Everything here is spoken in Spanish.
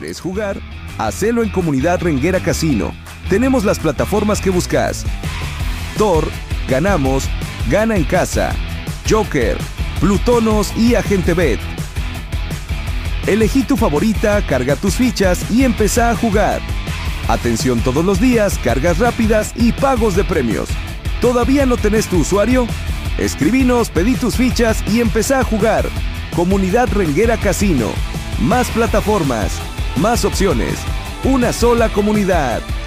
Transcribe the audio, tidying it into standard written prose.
¿Quieres jugar? Hacelo en Comunidad Renguera Casino. Tenemos las plataformas que buscas: Thor, Ganamos, Gana en Casa, Joker, Plutonos y Agente Bet. Elegí tu favorita, carga tus fichas y empezá a jugar. Atención todos los días, cargas rápidas y pagos de premios. ¿Todavía no tenés tu usuario? Escribinos, pedí tus fichas y empezá a jugar. Comunidad Renguera Casino. Más plataformas, más opciones. Una sola comunidad.